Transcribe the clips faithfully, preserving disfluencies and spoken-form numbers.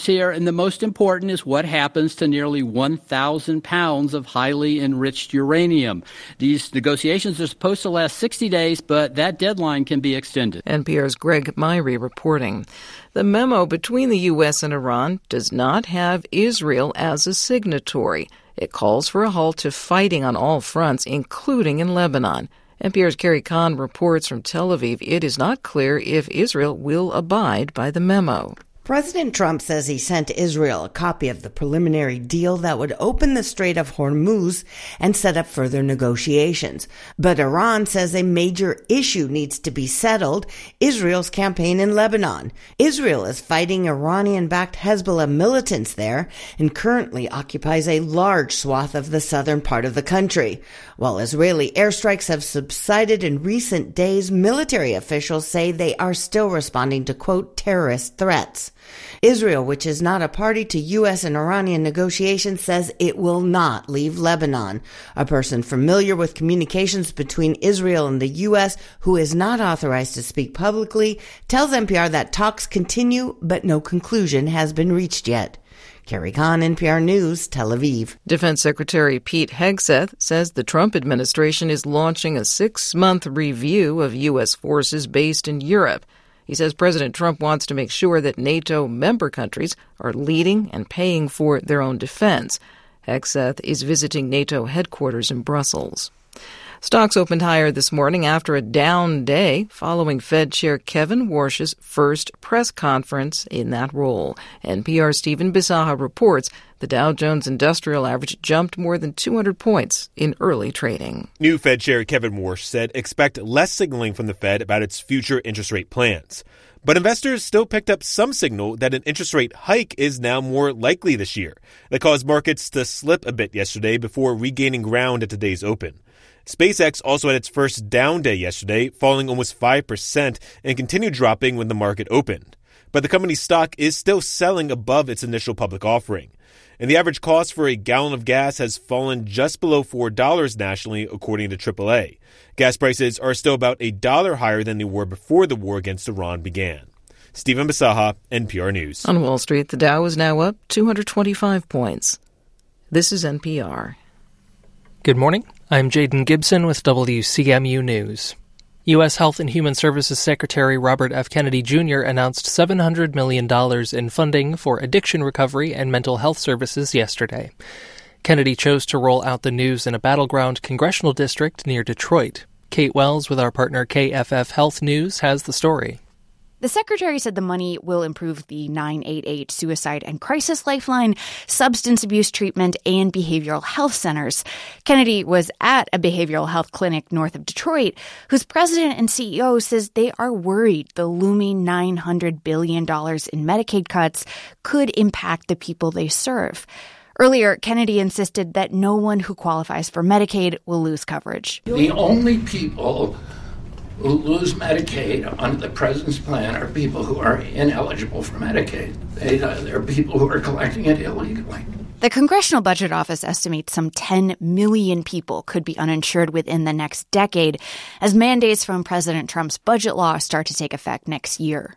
here, and the most important is what happens to nearly one thousand pounds of highly enriched uranium. These negotiations are supposed to last sixty days, but that deadline can be extended. N P R's Greg Myrie reporting. The memo between the U S and Iran does not have Israel as a signatory. It calls for a halt to fighting on all fronts, including in Lebanon. N P R's Carrie Kahn reports from Tel Aviv it is not clear if Israel will abide by the memo. President Trump says he sent Israel a copy of the preliminary deal that would open the Strait of Hormuz and set up further negotiations. But Iran says a major issue needs to be settled, Israel's campaign in Lebanon. Israel is fighting Iranian-backed Hezbollah militants there and currently occupies a large swath of the southern part of the country. While Israeli airstrikes have subsided in recent days, military officials say they are still responding to, quote, terrorist threats. Israel, which is not a party to U S and Iranian negotiations, says it will not leave Lebanon. A person familiar with communications between Israel and the U S, who is not authorized to speak publicly, tells N P R that talks continue, but no conclusion has been reached yet. Carrie Kahn, N P R News, Tel Aviv. Defense Secretary Pete Hegseth says the Trump administration is launching a six-month review of U S forces based in Europe. He says President Trump wants to make sure that NATO member countries are leading and paying for their own defense. Hegseth is visiting NATO headquarters in Brussels. Stocks opened higher this morning after a down day following Fed Chair Kevin Warsh's first press conference in that role. N P R's Stephen Bisaha reports the Dow Jones Industrial Average jumped more than two hundred points in early trading. New Fed Chair Kevin Warsh said expect less signaling from the Fed about its future interest rate plans. But investors still picked up some signal that an interest rate hike is now more likely this year. That caused markets to slip a bit yesterday before regaining ground at today's open. SpaceX also had its first down day yesterday, falling almost five percent and continued dropping when the market opened. But the company's stock is still selling above its initial public offering. And the average cost for a gallon of gas has fallen just below four dollars nationally, according to triple A. Gas prices are still about a dollar higher than they were before the war against Iran began. Stephen Bisaha, N P R News. On Wall Street, the Dow is now up two hundred twenty-five points. This is N P R. Good morning. I'm Jaden Gibson with W C M U News. U S Health and Human Services Secretary Robert F. Kennedy Junior announced seven hundred million dollars in funding for addiction recovery and mental health services yesterday. Kennedy chose to roll out the news in a battleground congressional district near Detroit. Kate Wells with our partner K F F Health News has the story. The secretary said the money will improve the nine eight eight suicide and crisis lifeline, substance abuse treatment, and behavioral health centers. Kennedy was at a behavioral health clinic north of Detroit, whose president and C E O says they are worried the looming nine hundred billion dollars in Medicaid cuts could impact the people they serve. Earlier, Kennedy insisted that no one who qualifies for Medicaid will lose coverage. The only people who lose Medicaid under the president's plan are people who are ineligible for Medicaid. They, uh, they're people who are collecting it illegally. The Congressional Budget Office estimates some ten million people could be uninsured within the next decade as mandates from President Trump's budget law start to take effect next year.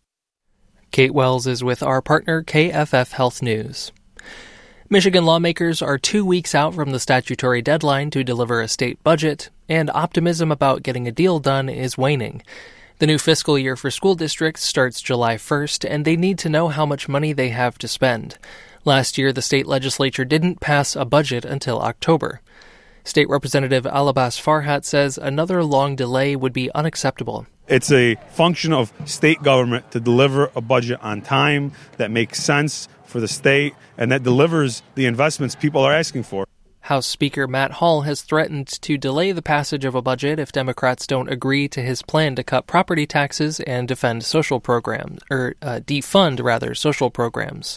Kate Wells is with our partner K F F Health News. Michigan lawmakers are two weeks out from the statutory deadline to deliver a state budget, and optimism about getting a deal done is waning. The new fiscal year for school districts starts July first, and they need to know how much money they have to spend. Last year, the state legislature didn't pass a budget until October. State Representative Alabas Farhat says another long delay would be unacceptable. It's a function of state government to deliver a budget on time that makes sense for the state and that delivers the investments people are asking for. House Speaker Matt Hall has threatened to delay the passage of a budget if Democrats don't agree to his plan to cut property taxes and defend social programs, or uh, defund, rather, social programs.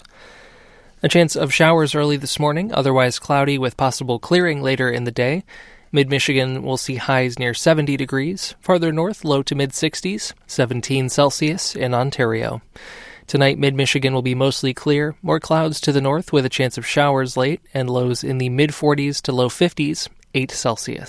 A chance of showers early this morning, otherwise cloudy with possible clearing later in the day. Mid-Michigan will see highs near seventy degrees. Farther north, low to mid-sixties, seventeen Celsius in Ontario. Tonight, mid-Michigan will be mostly clear, more clouds to the north with a chance of showers late, and lows in the mid-forties to low fifties, eight Celsius.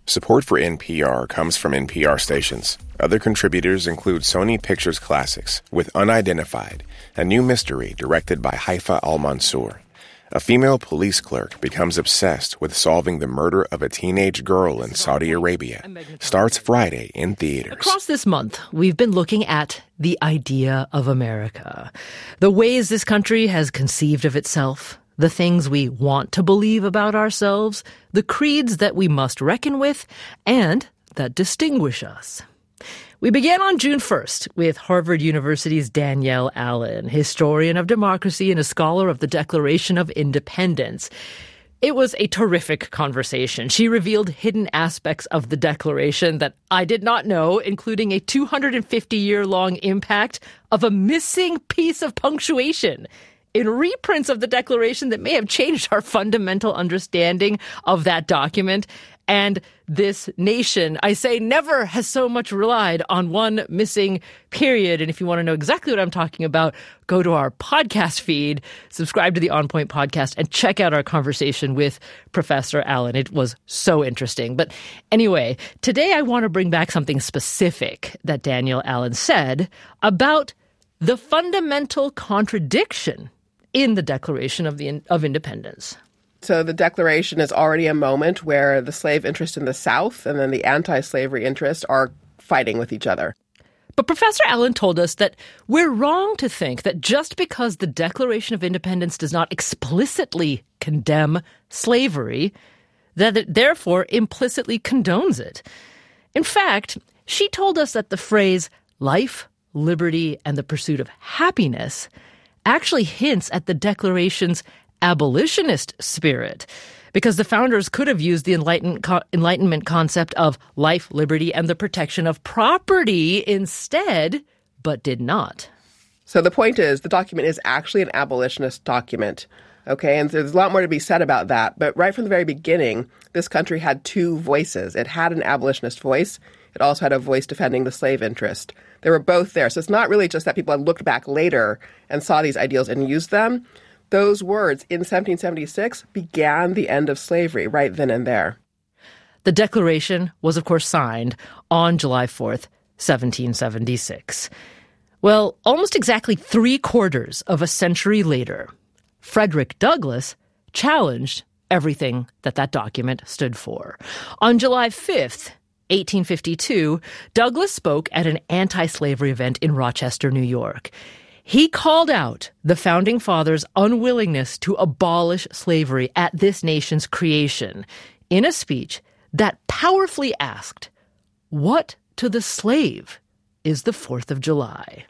Support for N P R comes from N P R stations. Other contributors include Sony Pictures Classics with Unidentified, a new mystery directed by Haifa Al-Mansour. A female police clerk becomes obsessed with solving the murder of a teenage girl in Saudi Arabia. Starts Friday in theaters. Across this month, we've been looking at the idea of America, the ways this country has conceived of itself, the things we want to believe about ourselves, the creeds that we must reckon with, and that distinguish us. We began on June first with Harvard University's Danielle Allen, historian of democracy and a scholar of the Declaration of Independence. It was a terrific conversation. She revealed hidden aspects of the Declaration that I did not know, including a two hundred fifty year long impact of a missing piece of punctuation in reprints of the Declaration that may have changed our fundamental understanding of that document. And this nation, I say, never has so much relied on one missing period. And if you want to know exactly what I'm talking about, go to our podcast feed, subscribe to the On Point podcast, and check out our conversation with Professor Allen. It was so interesting. But anyway, today I want to bring back something specific that Danielle Allen said about the fundamental contradiction in the Declaration of the of Independence. So the Declaration is already a moment where the slave interest in the South and then the anti-slavery interest are fighting with each other. But Professor Allen told us that we're wrong to think that just because the Declaration of Independence does not explicitly condemn slavery, that it therefore implicitly condones it. In fact, she told us that the phrase life, liberty, and the pursuit of happiness actually hints at the Declaration's abolitionist spirit, because the founders could have used the Enlightenment concept of life, liberty, and the protection of property instead, but did not. So the point is, the document is actually an abolitionist document, okay? And there's a lot more to be said about that. But right from the very beginning, this country had two voices. It had an abolitionist voice. It also had a voice defending the slave interest. They were both there. So it's not really just that people had looked back later and saw these ideals and used them. Those words in seventeen seventy-six began the end of slavery right then and there. The Declaration was, of course, signed on July fourth, seventeen seventy-six. Well, almost exactly three quarters of a century later, Frederick Douglass challenged everything that that document stood for. On July fifth, eighteen fifty-two, Douglass spoke at an anti-slavery event in Rochester, New York. He called out the Founding Fathers' unwillingness to abolish slavery at this nation's creation in a speech that powerfully asked, "What to the slave is the fourth of July?"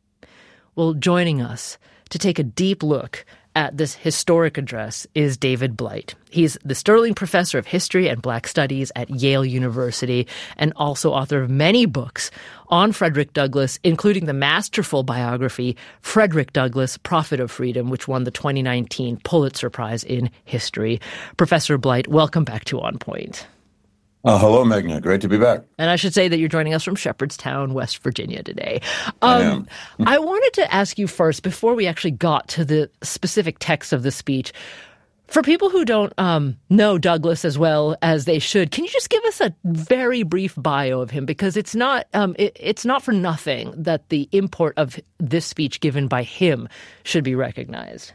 Well, joining us to take a deep look at this historic address is David Blight. He's the Sterling Professor of History and Black Studies at Yale University and also author of many books on Frederick Douglass, including the masterful biography Frederick Douglass, Prophet of Freedom, which won the twenty nineteen Pulitzer Prize in History. Professor Blight, welcome back to On Point. Uh, hello, Meghna. Great to be back. And I should say that you're joining us from Shepherdstown, West Virginia today. Um, I am. I wanted to ask you first, before we actually got to the specific text of the speech, for people who don't um, know Douglass as well as they should, can you just give us a very brief bio of him? Because it's not um, it, it's not for nothing that the import of this speech given by him should be recognized.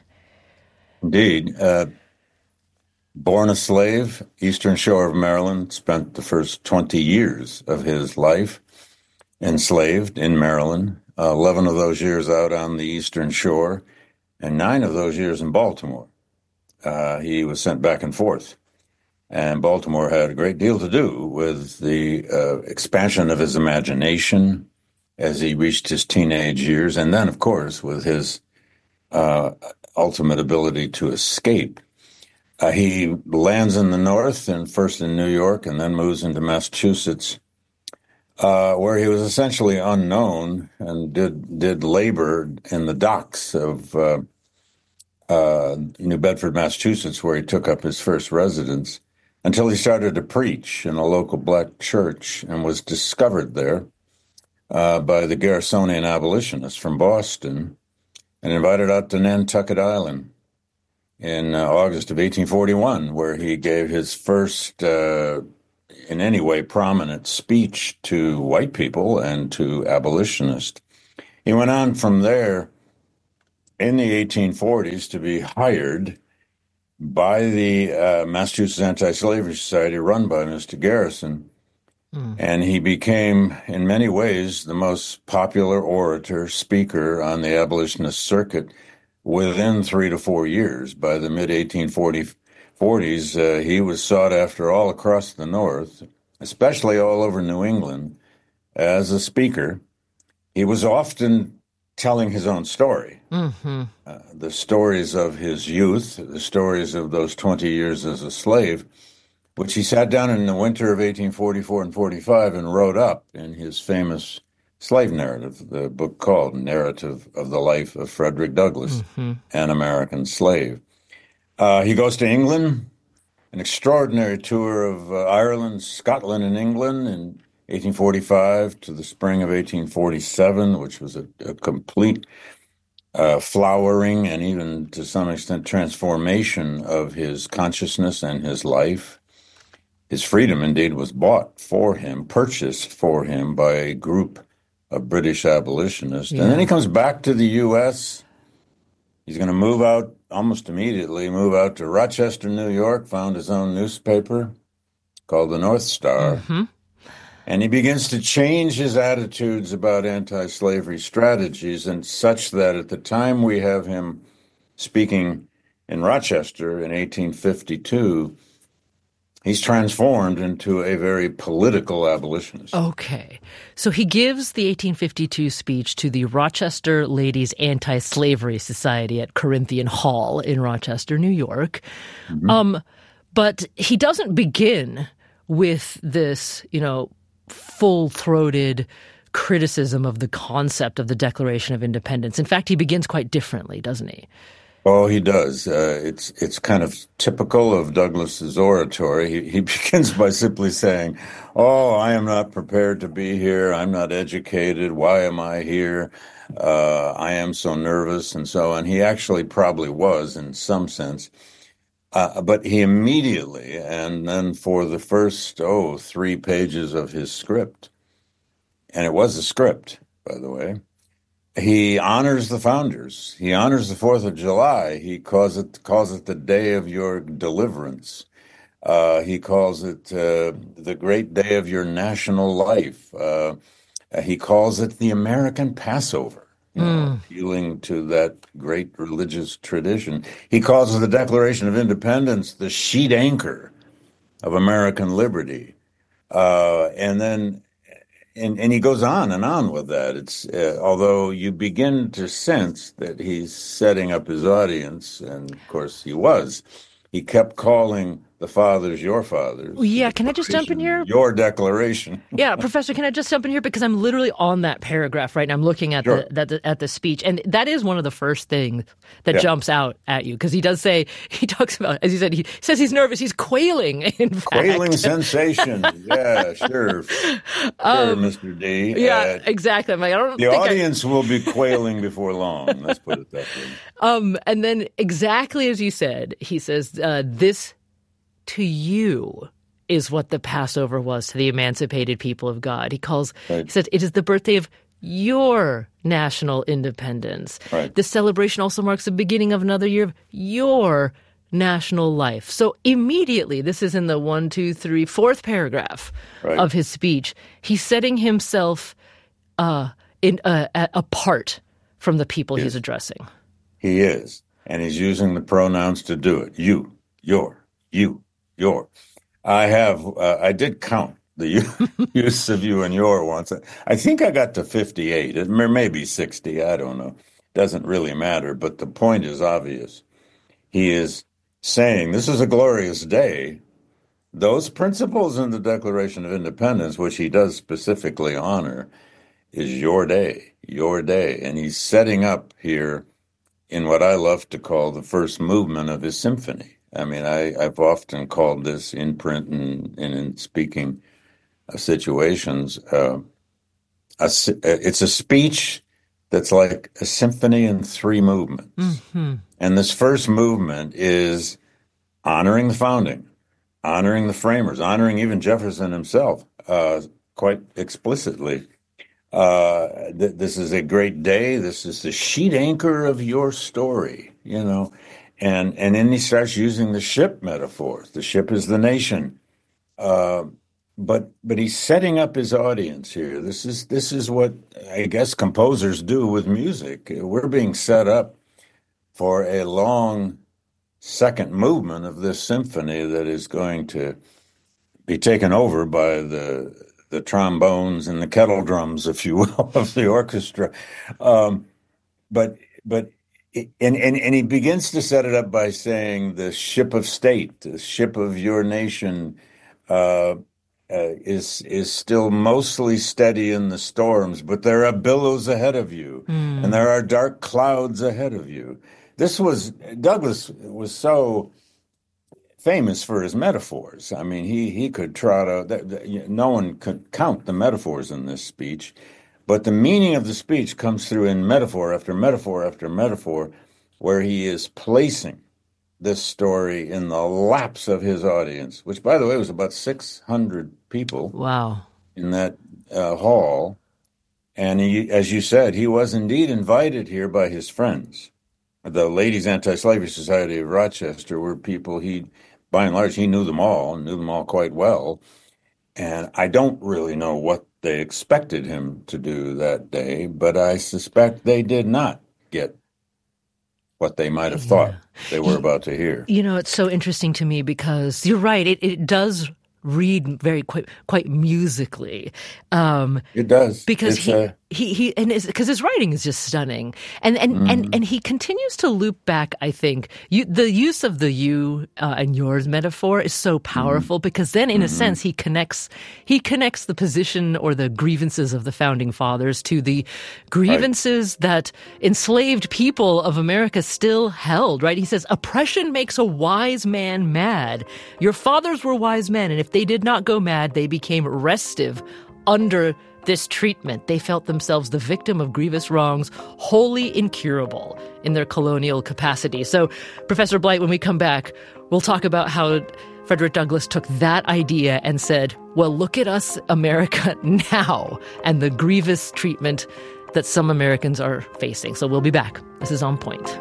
Indeed. Uh, born a slave, Eastern Shore of Maryland, spent the first twenty years of his life enslaved in Maryland, uh, eleven of those years out on the Eastern Shore, and nine of those years in Baltimore. Uh, he was sent back and forth. And Baltimore had a great deal to do with the uh, expansion of his imagination as he reached his teenage years, and then, of course, with his uh, ultimate ability to escape. Uh, he lands in the North, and first in New York, and then moves into Massachusetts, uh, where he was essentially unknown and did did labor in the docks of uh, uh, New Bedford, Massachusetts, where he took up his first residence, until he started to preach in a local black church and was discovered there uh, by the Garrisonian abolitionists from Boston and invited out to Nantucket Island in uh, August of eighteen forty-one, where he gave his first uh, in any way prominent speech to white people and to abolitionists. He went on from there in the eighteen forties to be hired by the uh, Massachusetts Anti-Slavery Society, run by Mister Garrison, mm. and he became, in many ways, the most popular orator, speaker on the abolitionist circuit within three to four years. By the mid eighteen forties, uh, he was sought after all across the North, especially all over New England, as a speaker. He was often telling his own story, mm-hmm. uh, the stories of his youth, the stories of those twenty years as a slave, which he sat down in the winter of eighteen forty-four and forty-five and wrote up in his famous slave narrative, the book called Narrative of the Life of Frederick Douglass, mm-hmm. an American Slave. Uh, he goes to England, an extraordinary tour of uh, Ireland, Scotland, and England in eighteen forty-five to the spring of eighteen forty-seven, which was a, a complete uh, flowering and even to some extent transformation of his consciousness and his life. His freedom, indeed, was bought for him, purchased for him by a group of British abolitionists. Yeah. And then he comes back to the U S. He's going to move out almost immediately, move out to Rochester, New York, found his own newspaper called the North Star. Mm-hmm. And he begins to change his attitudes about anti-slavery strategies, and such that at the time we have him speaking in Rochester in eighteen fifty-two, he's transformed into a very political abolitionist. Okay. So he gives the eighteen fifty-two speech to the Rochester Ladies Anti-Slavery Society at Corinthian Hall in Rochester, New York. Mm-hmm. Um, but he doesn't begin with this, you know, full-throated criticism of the concept of the Declaration of Independence. In fact, he begins quite differently, doesn't he? Oh, he does. Uh, it's it's kind of typical of Douglass's oratory. He, he begins by simply saying, "Oh, I am not prepared to be here. I'm not educated. Why am I here? Uh, I am so nervous," and so on. He actually probably was in some sense. Uh, but he immediately, and then for the first, oh, three pages of his script, and it was a script, by the way, he honors the founders. He honors the fourth of July. He calls it calls it the day of your deliverance. Uh, he calls it uh, the great day of your national life. Uh, he calls it the American Passover, you know, mm. appealing to that great religious tradition. He calls it the Declaration of Independence the sheet anchor of American liberty. Uh, and then And, and he goes on and on with that. It's uh, although you begin to sense that he's setting up his audience, and of course he was. He kept calling the fathers your fathers. Yeah, can I just jump in here? Your declaration. Yeah, Professor, can I just jump in here? Because I'm literally on that paragraph right now. I'm looking at sure. the, the at the speech, and that is one of the first things that yeah. jumps out at you. Because he does say, he talks about, as you said, he says he's nervous. He's quailing, in fact. Quailing sensation. Yeah, sure. Sure, um, Mister D. Yeah, uh, exactly. I'm like, I don't the think audience I... will be quailing before long. Let's put it that way. Um, and then exactly as you said, he says, uh, this to you is what the Passover was to the emancipated people of God. He calls, right. he says, it is the birthday of your national independence. Right. This celebration also marks the beginning of another year of your national life. So immediately, this is in the one, two, three, fourth paragraph right. of his speech, he's setting himself uh, in uh, apart from the people yes. he's addressing. He is. And he's using the pronouns to do it. You, your, you, your. I have, uh, I did count the use of you and your once. I think I got to fifty-eight. It may be sixty. I don't know. Doesn't really matter. But the point is obvious. He is saying this is a glorious day. Those principles in the Declaration of Independence, which he does specifically honor, is your day, your day. And he's setting up here in what I love to call the first movement of his symphony. I mean, I, I've often called this in print and, and in speaking uh, situations, uh, a, it's a speech that's like a symphony in three movements. Mm-hmm. And this first movement is honoring the founding, honoring the framers, honoring even Jefferson himself, uh, quite explicitly. Uh, th- this is a great day. This is the sheet anchor of your story, you know. And and then he starts using the ship metaphors. The ship is the nation. Uh, but but he's setting up his audience here. This is this is what I guess composers do with music. We're being set up for a long second movement of this symphony that is going to be taken over by the the trombones and the kettle drums, if you will, of the orchestra. Um, but but and, and and he begins to set it up by saying the ship of state, the ship of your nation, uh, uh, is is still mostly steady in the storms, but there are billows ahead of you, mm. and there are dark clouds ahead of you. This was Douglas was so famous for his metaphors. I mean, he he could trot out. No one could count the metaphors in this speech, but the meaning of the speech comes through in metaphor after metaphor after metaphor, where he is placing this story in the laps of his audience, which, by the way, was about six hundred people. Wow! In that uh, hall, and he, as you said, he was indeed invited here by his friends. The Ladies' Anti-Slavery Society of Rochester were people he, by and large, he knew them all, and knew them all quite well. And I don't really know what they expected him to do that day, but I suspect they did not get what they might have thought yeah. they were about to hear. You know, it's so interesting to me because you're right. It, it does read very quite, quite musically. Um, it does. Because it's he, a... he, he, and because his writing is just stunning. And, and, mm. and, and he continues to loop back, I think. You, the use of the you uh, and yours metaphor is so powerful mm. because then, in mm-hmm. a sense, he connects, he connects the position or the grievances of the founding fathers to the grievances right. that enslaved people of America still held, right? He says, oppression makes a wise man mad. Your fathers were wise men, and if they did not go mad, they became restive under this treatment. They felt themselves the victim of grievous wrongs, wholly incurable in their colonial capacity. So, Professor Blight, when we come back, we'll talk about how Frederick Douglass took that idea and said, well, look at us, America, now, and the grievous treatment that some Americans are facing. So we'll be back. This is On Point.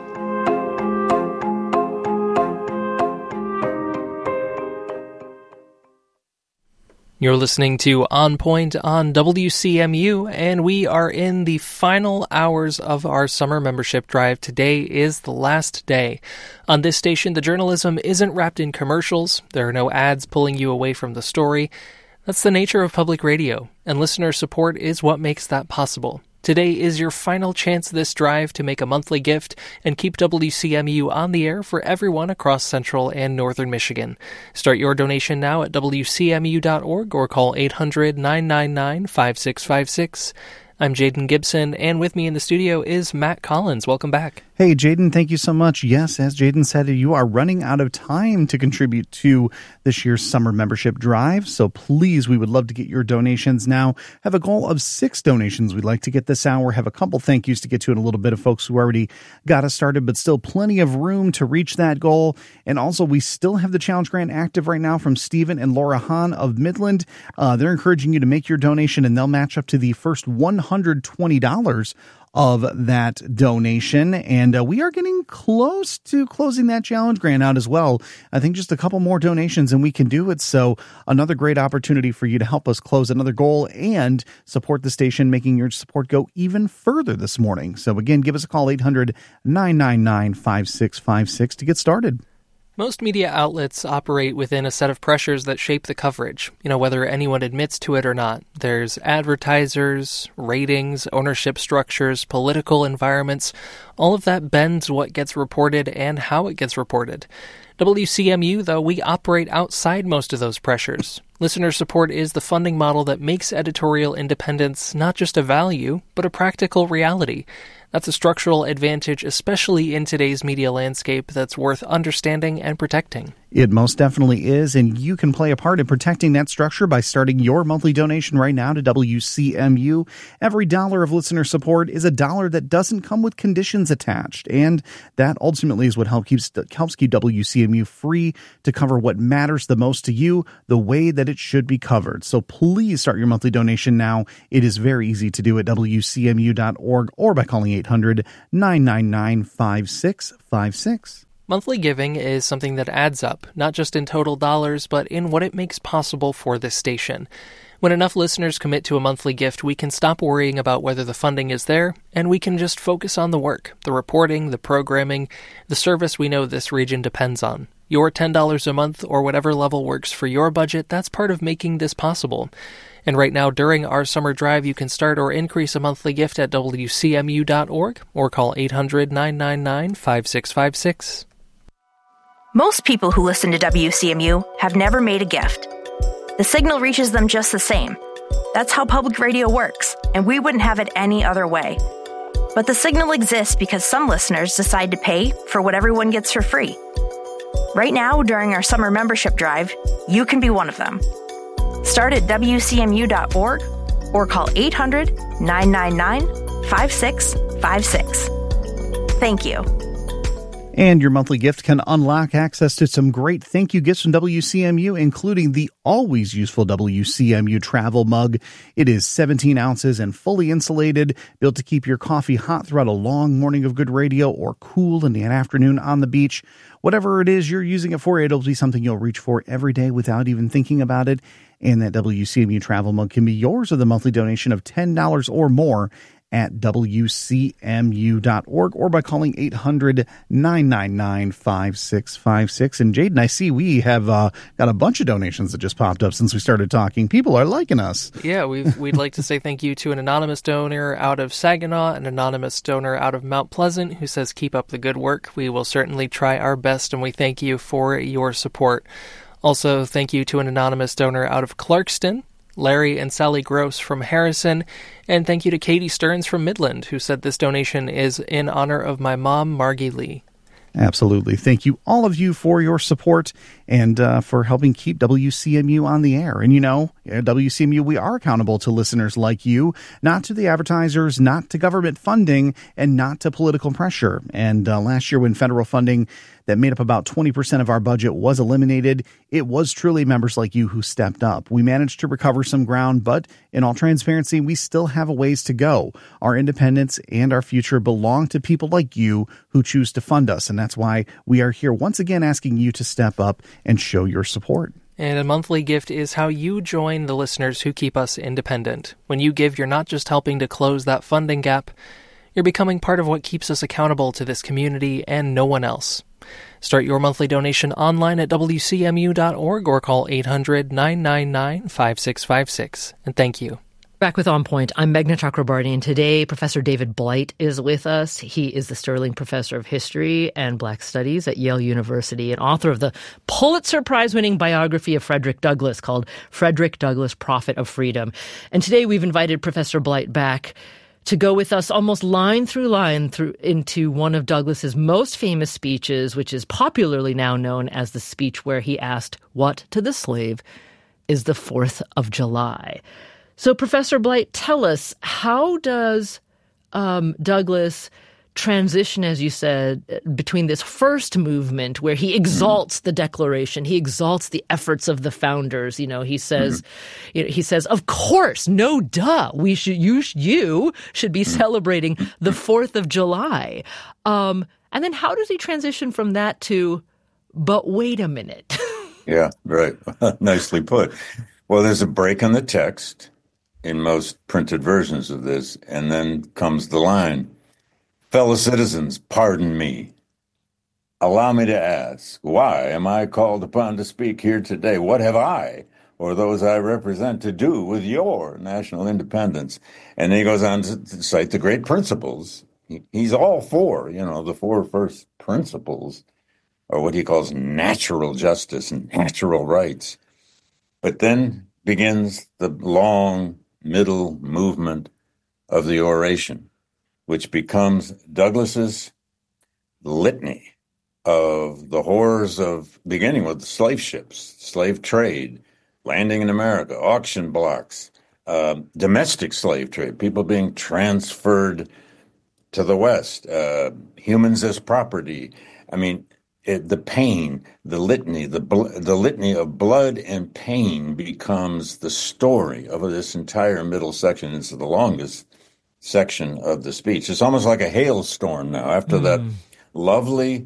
You're listening to On Point on W C M U, and we are in the final hours of our summer membership drive. Today is the last day. On this station, the journalism isn't wrapped in commercials. There are no ads pulling you away from the story. That's the nature of public radio, and listener support is what makes that possible. Today is your final chance this drive to make a monthly gift and keep W C M U on the air for everyone across Central and Northern Michigan. Start your donation now at W C M U dot org or call eight hundred, nine nine nine, five six five six. I'm Jaden Gibson, and with me in the studio is Matt Collins. Welcome back. Hey, Jaden, thank you so much. Yes, as Jaden said, you are running out of time to contribute to this year's summer membership drive, so please, we would love to get your donations now. Have a goal of six donations we'd like to get this hour. Have a couple thank yous to get to in a little bit of folks who already got us started, but still plenty of room to reach that goal. And also, we still have the challenge grant active right now from Stephen and Laura Hahn of Midland. Uh, they're encouraging you to make your donation, and they'll match up to the first one hundred twenty dollars of that donation. And uh, we are getting close to closing that challenge grant out as well. I think just a couple more donations and we can do it. So another great opportunity for you to help us close another goal and support the station, making your support go even further this morning. So again, give us a call, eight hundred, nine nine nine, five six five six to get started. Most media outlets operate within a set of pressures that shape the coverage, you know, whether anyone admits to it or not. There's advertisers, ratings, ownership structures, political environments. All of that bends what gets reported and how it gets reported. W C M U, though, we operate outside most of those pressures. Listener support is the funding model that makes editorial independence not just a value, but a practical reality. That's a structural advantage, especially in today's media landscape, that's worth understanding and protecting. It most definitely is, and you can play a part in protecting that structure by starting your monthly donation right now to W C M U. Every dollar of listener support is a dollar that doesn't come with conditions attached, and that ultimately is what help keeps, helps keep W C M U free to cover what matters the most to you the way that it should be covered. So please start your monthly donation now. It is very easy to do at W C M U dot org or by calling eight hundred, nine nine nine, five six five six. Monthly giving is something that adds up, not just in total dollars, but in what it makes possible for this station. When enough listeners commit to a monthly gift, we can stop worrying about whether the funding is there, and we can just focus on the work, the reporting, the programming, the service we know this region depends on. Your ten dollars a month, or whatever level works for your budget, that's part of making this possible. And right now, during our summer drive, you can start or increase a monthly gift at W C M U dot org, or call eight hundred, nine nine nine, five six five six. Most people who listen to W C M U have never made a gift. The signal reaches them just the same. That's how public radio works, and we wouldn't have it any other way. But the signal exists because some listeners decide to pay for what everyone gets for free. Right now, during our summer membership drive, you can be one of them. Start at W C M U dot org or call eight hundred, nine nine nine, five six five six. Thank you. And your monthly gift can unlock access to some great thank you gifts from W C M U, including the always useful W C M U travel mug. It is seventeen ounces and fully insulated, built to keep your coffee hot throughout a long morning of good radio or cool in the afternoon on the beach. Whatever it is you're using it for, it'll be something you'll reach for every day without even thinking about it. And that W C M U travel mug can be yours with a monthly donation of ten dollars or more at W C M U dot org or by calling eight hundred, nine nine nine, five six five six. And Jaden, I see we have uh, got a bunch of donations that just popped up since we started talking. People are liking us. Yeah, we've, we'd like to say thank you to an anonymous donor out of Saginaw, an anonymous donor out of Mount Pleasant who says, keep up the good work. We will certainly try our best, and we thank you for your support. Also, thank you to an anonymous donor out of Clarkston, Larry and Sally Gross from Harrison, and thank you to Katie Stearns from Midland, who said this donation is in honor of my mom, Margie Lee. Absolutely. Thank you, all of you, for your support and uh, for helping keep W C M U on the air. And, you know, at W C M U, we are accountable to listeners like you, not to the advertisers, not to government funding, and not to political pressure. And uh, last year, when federal funding that made up about twenty percent of our budget was eliminated, it was truly members like you who stepped up. We managed to recover some ground, but in all transparency, we still have a ways to go. Our independence and our future belong to people like you who choose to fund us, and that's why we are here once again asking you to step up and show your support. And a monthly gift is how you join the listeners who keep us independent. When you give, you're not just helping to close that funding gap, you're becoming part of what keeps us accountable to this community and no one else. Start your monthly donation online at W C M U dot org or call eight hundred, nine nine nine, five six five six. And thank you. Back with On Point, I'm Meghna Chakrabarty, and today Professor David Blight is with us. He is the Sterling Professor of History and Black Studies at Yale University and author of the Pulitzer Prize-winning biography of Frederick Douglass called Frederick Douglass, Prophet of Freedom. And today we've invited Professor Blight back to go with us almost line through line through into one of Douglass's most famous speeches, which is popularly now known as the speech where he asked, "What to the slave is the fourth of July?" So, Professor Blight, tell us, how does um, Douglass transition, as you said, between this first movement where he exalts mm-hmm. the Declaration, he exalts the efforts of the founders. You know, he says, mm-hmm. you know, he says, of course, no duh, we should you you should be mm-hmm. celebrating the Fourth of July. Um, and then, how does he transition from that to, but wait a minute? Yeah, right. Nicely put. Well, there's a break in the text in most printed versions of this, and then comes the line, "Fellow citizens, pardon me. Allow me to ask, why am I called upon to speak here today? What have I, or those I represent, to do with your national independence?" And then he goes on to cite the great principles. He's all for, you know, the four first principles, or what he calls natural justice and natural rights. But then begins the long middle movement of the oration, which becomes Douglass's litany of the horrors of beginning with the slave ships, slave trade, landing in America, auction blocks, uh, domestic slave trade, people being transferred to the West, uh, humans as property. I mean, it, the pain, the litany, the bl- the litany of blood and pain becomes the story of this entire middle section. It's the longest section of the speech. It's almost like a hailstorm now. After mm. that lovely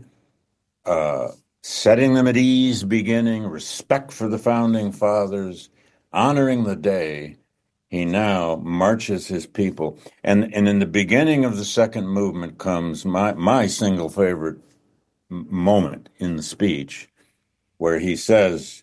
uh, setting them at ease beginning, respect for the founding fathers, honoring the day, he now marches his people. And and in the beginning of the second movement comes my, my single favorite m- moment in the speech, where he says,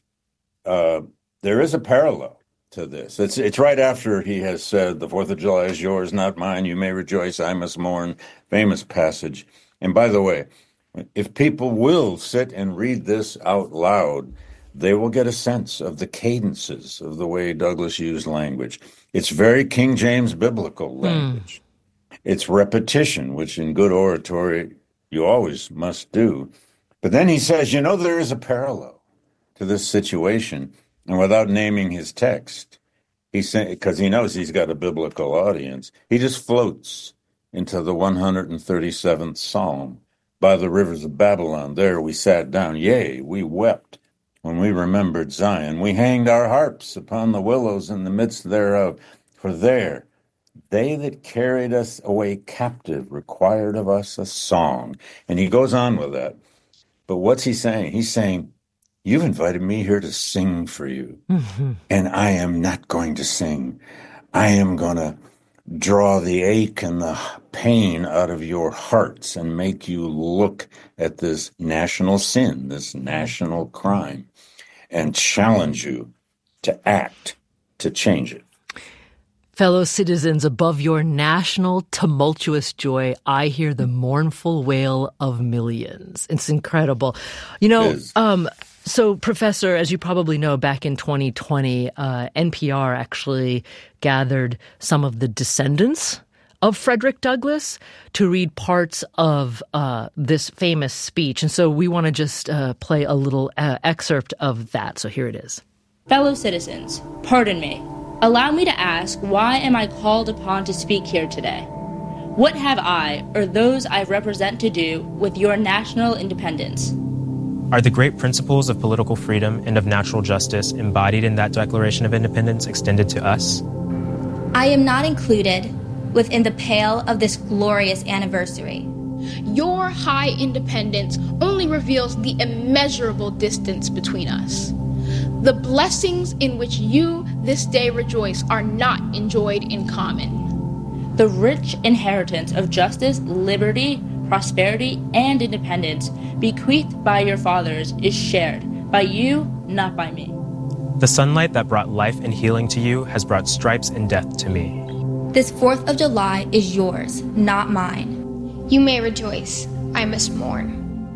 uh, there is a parallel to this. It's it's right after he has said, the Fourth of July is yours, not mine. You may rejoice, I must mourn. Famous passage. And by the way, if people will sit and read this out loud, they will get a sense of the cadences of the way Douglas used language. It's very King James biblical language. Mm. It's repetition, which in good oratory you always must do. But then he says, you know, there is a parallel to this situation. And without naming his text, he saying, because he knows he's got a biblical audience, he just floats into the one hundred thirty-seventh Psalm. By the rivers of Babylon, there we sat down. Yea, we wept when we remembered Zion. We hanged our harps upon the willows in the midst thereof. For there, they that carried us away captive required of us a song. And he goes on with that. But what's he saying? He's saying, you've invited me here to sing for you. Mm-hmm. And I am not going to sing. I am going to draw the ache and the pain out of your hearts and make you look at this national sin, this national crime, and challenge you to act, to change it. Fellow citizens, above your national tumultuous joy, I hear the mournful wail of millions. It's incredible. You know, um, so, Professor, as you probably know, back in twenty twenty, uh, N P R actually gathered some of the descendants of Frederick Douglass to read parts of uh, this famous speech. And so we want to just uh, play a little uh, excerpt of that. So here it is. Fellow citizens, pardon me. Allow me to ask, why am I called upon to speak here today? What have I, or those I represent, to do with your national independence? Are the great principles of political freedom and of natural justice embodied in that Declaration of Independence extended to us? I am not included within the pale of this glorious anniversary. Your high independence only reveals the immeasurable distance between us. The blessings in which you this day rejoice are not enjoyed in common. The rich inheritance of justice, liberty, prosperity, and independence bequeathed by your fathers is shared by you, not by me. The sunlight that brought life and healing to you has brought stripes and death to me. This fourth of July is yours, not mine. You may rejoice. I must mourn.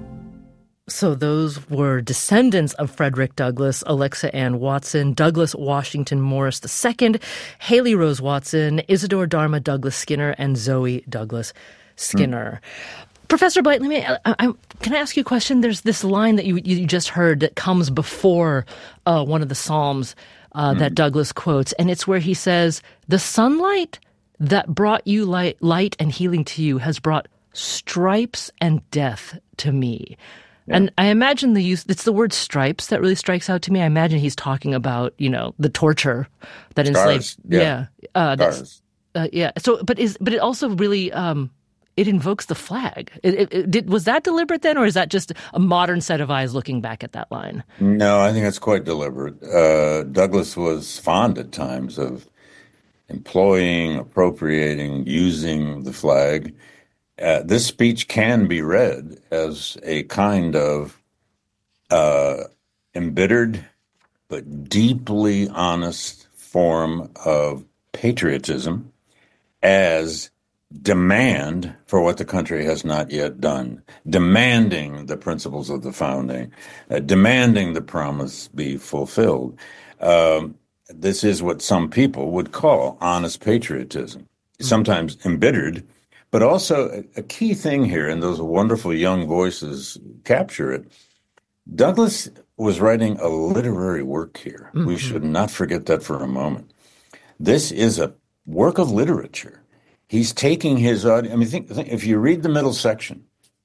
So those were descendants of Frederick Douglass, Alexa Ann Watson, Douglas Washington Morris the Second, Haley Rose Watson, Isidore Dharma Douglas Skinner, and Zoe Douglas Skinner. Mm. Professor Blight, let me, I, I, can I ask you a question? There's this line that you you just heard that comes before uh, one of the Psalms uh, mm. that Douglass quotes, and it's where he says, the sunlight that brought you light, light and healing to you has brought stripes and death to me. Yeah. And I imagine the use, it's the word stripes that really strikes out to me. I imagine he's talking about, you know, the torture that enslaved. Yeah. Yeah. Uh, that's, uh, yeah. So, but is, but it also really, um, it invokes the flag. It, it, it, did, was that deliberate then, or is that just a modern set of eyes looking back at that line? No, I think that's quite deliberate. Uh, Douglass was fond at times of employing, appropriating, using the flag. Uh, this speech can be read as a kind of uh, embittered but deeply honest form of patriotism as demand for what the country has not yet done, demanding the principles of the founding, uh, demanding the promise be fulfilled. Um, this is what some people would call honest patriotism, sometimes embittered, But also a, a key thing here, and those wonderful young voices capture it, Douglass was writing a literary work here. Mm-hmm. We should not forget that for a moment. This is a work of literature. He's taking his audience. I mean, think, think if you read the middle section,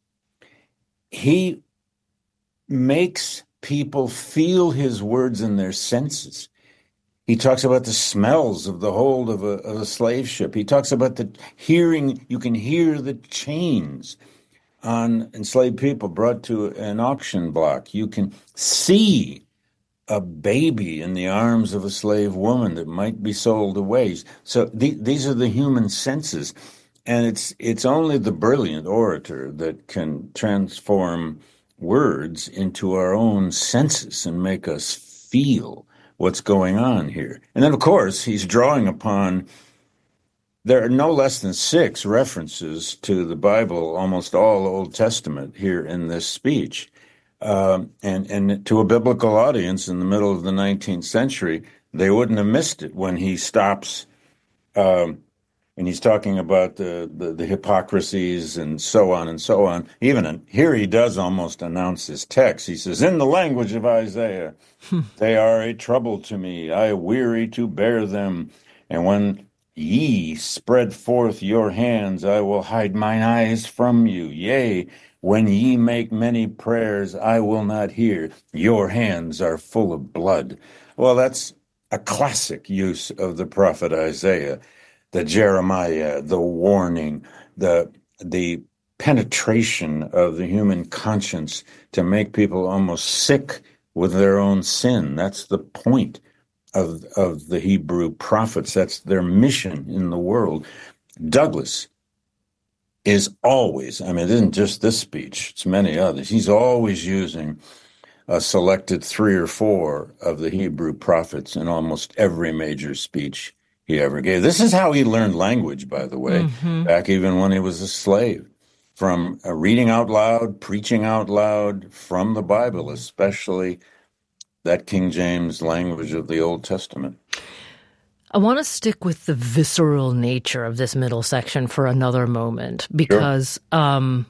he makes people feel his words in their senses. He talks about the smells of the hold of a, of a slave ship. He talks about the hearing, you can hear the chains on enslaved people brought to an auction block. You can see a baby in the arms of a slave woman that might be sold away. So the, these are the human senses. And it's it's only the brilliant orator that can transform words into our own senses and make us feel what's going on here. And then, of course, he's drawing upon, there are no less than six references to the Bible, almost all Old Testament here in this speech. Um, and, and to a biblical audience in the middle of the nineteenth century, they wouldn't have missed it when he stops um, and he's talking about the, the, the hypocrisies and so on and so on. Even in, here he does almost announce his text. He says, in the language of Isaiah, they are a trouble to me. I weary to bear them. And when ye spread forth your hands, I will hide mine eyes from you. Yea, when ye make many prayers, I will not hear. Your hands are full of blood. Well, that's a classic use of the prophet Isaiah. The Jeremiah, the warning, the the penetration of the human conscience to make people almost sick with their own sin. That's the point of of the Hebrew prophets. That's their mission in the world. Douglass is always, I mean, it isn't just this speech, it's many others. He's always using a selected three or four of the Hebrew prophets in almost every major speech he ever gave. This is how he learned language, by the way, mm-hmm. back even when he was a slave, from uh, reading out loud, preaching out loud from the Bible, especially that King James language of the Old Testament. I want to stick with the visceral nature of this middle section for another moment because, sure. um,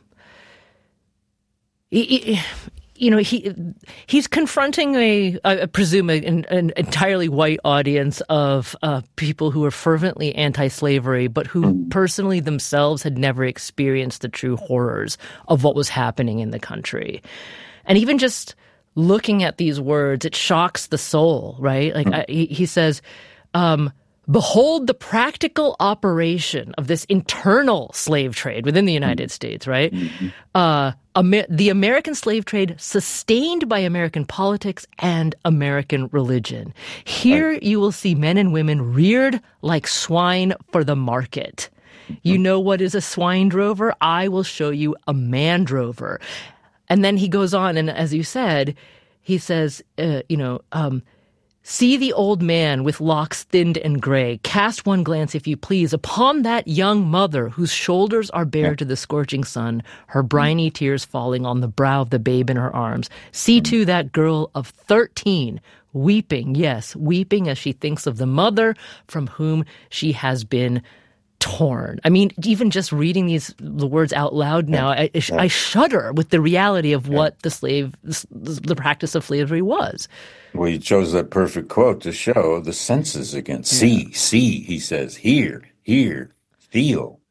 he, he, you know, he he's confronting a, I presume, an, an entirely white audience of uh, people who are fervently anti-slavery, but who mm. personally themselves had never experienced the true horrors of what was happening in the country. And even just looking at these words, it shocks the soul, right? Like mm. I, he, he says, Um, behold the practical operation of this internal slave trade within the United mm-hmm. States, right? Mm-hmm. Uh, Amer- the American slave trade sustained by American politics and American religion. Here right. you will see men and women reared like swine for the market. Mm-hmm. You know what is a swine drover? I will show you a man drover. And then he goes on, and as you said, he says, uh, you know, um, see the old man with locks thinned and gray. Cast one glance, if you please, upon that young mother whose shoulders are bare to the scorching sun, her briny tears falling on the brow of the babe in her arms. See, too, that girl of thirteen, weeping, yes, weeping as she thinks of the mother from whom she has been torn. I mean, even just reading these the words out loud now, I, I shudder with the reality of what the slave, the practice of slavery was. Well, he chose that perfect quote to show the senses again. See, yeah. see, he says, hear, hear, feel,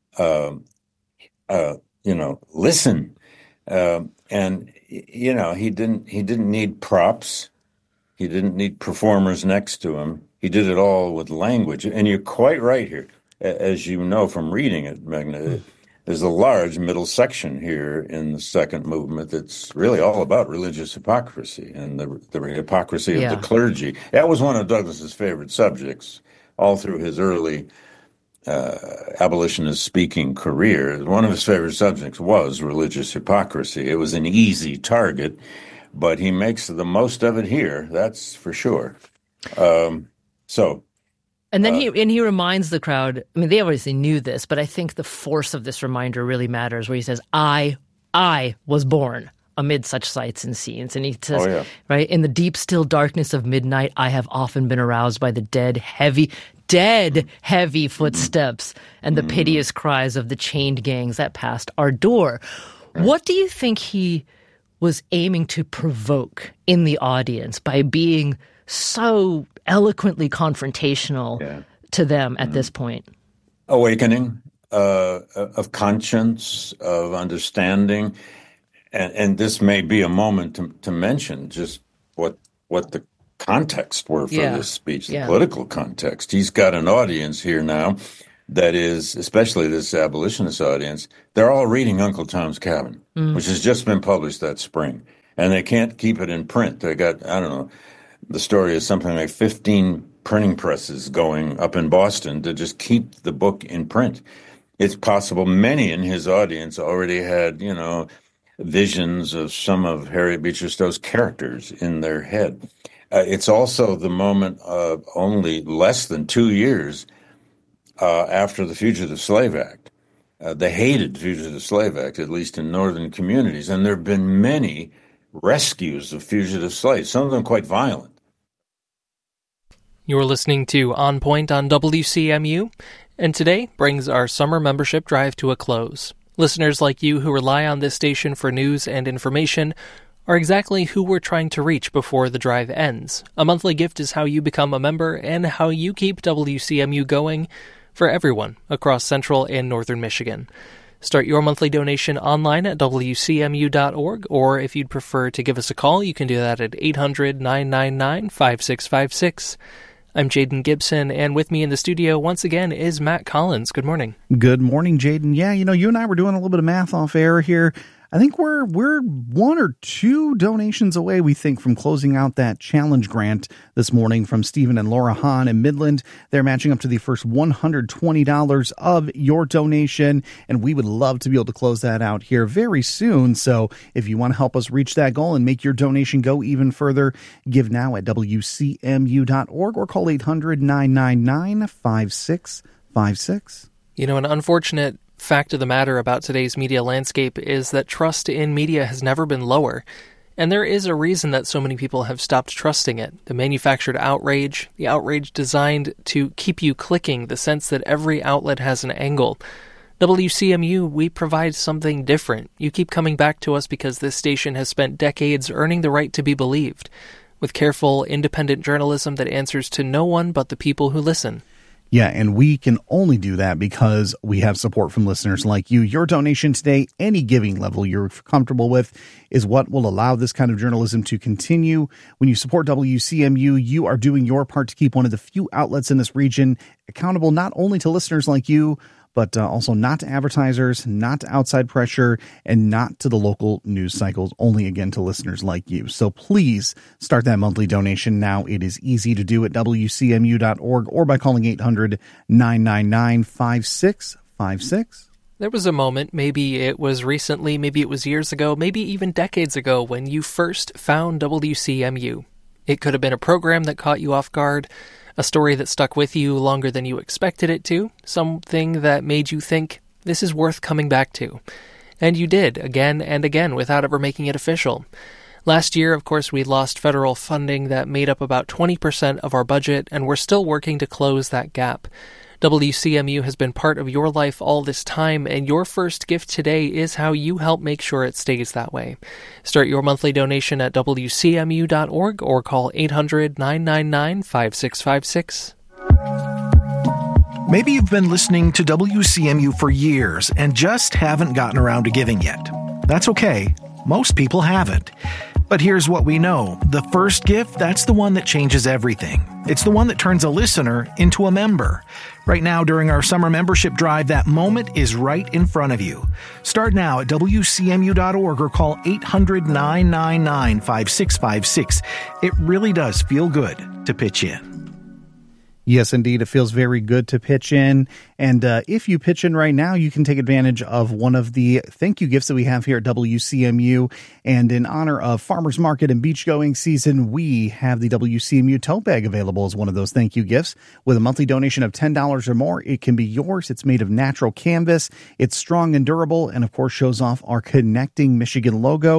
um, uh, you know, listen. Um, and, you know, he didn't, he didn't need props. He didn't need performers next to him. He did it all with language. And you're quite right here. As you know from reading it, Magna, there's a large middle section here in the second movement that's really all about religious hypocrisy and the, the hypocrisy of yeah. the clergy. That was one of Douglass's favorite subjects all through his early uh, abolitionist speaking career. One of his favorite subjects was religious hypocrisy. It was an easy target, but he makes the most of it here, that's for sure. Um, so... And then he and he reminds the crowd, I mean, they obviously knew this, but I think the force of this reminder really matters, where he says, I, I was born amid such sights and scenes. And he says, oh, yeah. right, in the deep, still darkness of midnight, I have often been aroused by the dead, heavy, dead heavy footsteps and the piteous cries of the chained gangs that passed our door. What do you think he was aiming to provoke in the audience by being so eloquently confrontational yeah. to them at mm. this point? Awakening uh, of conscience, of understanding. And, and this may be a moment to, to mention just what what the context were for yeah. this speech, the yeah. political context. He's got an audience here now that is, especially this abolitionist audience, they're all reading Uncle Tom's Cabin, mm. which has just been published that spring. And they can't keep it in print. They got, I don't know, the story is something like fifteen printing presses going up in Boston to just keep the book in print. It's possible many in his audience already had, you know, visions of some of Harriet Beecher Stowe's characters in their head. Uh, it's also the moment of only less than two years uh, after the Fugitive Slave Act. Uh, they hated the Fugitive Slave Act, at least in northern communities, and there have been many rescues of fugitive slaves, some of them quite violent. You're listening to On Point on W C M U, and today brings our summer membership drive to a close. Listeners like you who rely on this station for news and information are exactly who we're trying to reach before the drive ends. A monthly gift is how you become a member and how you keep W C M U going for everyone across central and northern Michigan. Start your monthly donation online at W C M U dot org, or if you'd prefer to give us a call, you can do that at eight hundred, nine nine nine, five six five six. I'm Jaden Gibson, and with me in the studio once again is Matt Collins. Good morning. Good morning, Jaden. Yeah, you know, you and I were doing a little bit of math off air here. I think we're we're one or two donations away, we think, from closing out that challenge grant this morning from Stephen and Laura Hahn in Midland. They're matching up to the first one hundred twenty dollars of your donation, and we would love to be able to close that out here very soon. So if you want to help us reach that goal and make your donation go even further, give now at W C M U dot org or call eight hundred, nine nine nine, five six five six. You know, an unfortunate fact of the matter about today's media landscape is that trust in media has never been lower. And there is a reason that so many people have stopped trusting it. The manufactured outrage, the outrage designed to keep you clicking, the sense that every outlet has an angle. W C M U, we provide something different. You keep coming back to us because this station has spent decades earning the right to be believed, with careful, independent journalism that answers to no one but the people who listen. Yeah, and we can only do that because we have support from listeners like you. Your donation today, any giving level you're comfortable with, is what will allow this kind of journalism to continue. When you support W C M U, you are doing your part to keep one of the few outlets in this region accountable not only to listeners like you, but uh, also not to advertisers, not to outside pressure, and not to the local news cycles, only again to listeners like you. So please start that monthly donation now. It is easy to do at W C M U dot org or by calling eight hundred, nine nine nine, five six five six. There was a moment, maybe it was recently, maybe it was years ago, maybe even decades ago, when you first found W C M U. It could have been a program that caught you off guard, a story that stuck with you longer than you expected it to, something that made you think, this is worth coming back to. And you did, again and again, without ever making it official. Last year, of course, we lost federal funding that made up about twenty percent of our budget, and we're still working to close that gap. W C M U has been part of your life all this time, and your first gift today is how you help make sure it stays that way. Start your monthly donation at W C M U dot org or call eight hundred, nine nine nine, five six five six. Maybe you've been listening to W C M U for years and just haven't gotten around to giving yet. That's okay. Most people haven't. But here's what we know. The first gift, that's the one that changes everything. It's the one that turns a listener into a member. Right now, during our summer membership drive, that moment is right in front of you. Start now at W C M U dot org or call eight hundred, nine nine nine, five six five six. It really does feel good to pitch in. Yes, indeed. It feels very good to pitch in. And uh, if you pitch in right now, you can take advantage of one of the thank you gifts that we have here at W C M U. And in honor of Farmers Market and beach going season, we have the W C M U tote bag available as one of those thank you gifts. With a monthly donation of ten dollars or more, it can be yours. It's made of natural canvas. It's strong and durable, and of course shows off our Connecting Michigan logo.